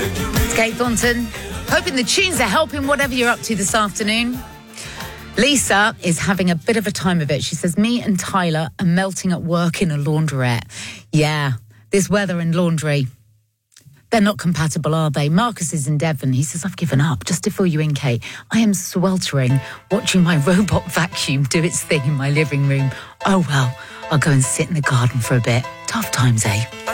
It's Kate Thornton. Hoping the tunes are helping whatever you're up to this afternoon. Lisa is having a bit of a time of it. She says, me and Tyler are melting at work in a laundrette. Yeah, this weather and laundry, they're not compatible, are they? Marcus is in Devon. He says, I've given up. Just to fill you in, Kate, I am sweltering watching my robot vacuum do its thing in my living room. Oh, well, I'll go and sit in the garden for a bit. Tough times, eh?